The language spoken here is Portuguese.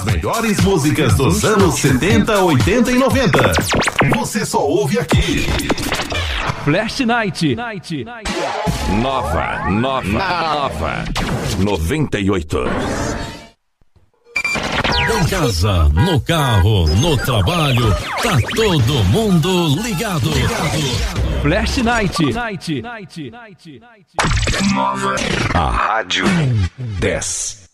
Melhores músicas dos anos 70, 80 e 90. Você só ouve aqui. Flash Night. Nova. 98. Em casa, no carro, no trabalho, tá todo mundo ligado. Flash Night. A Rádio 10.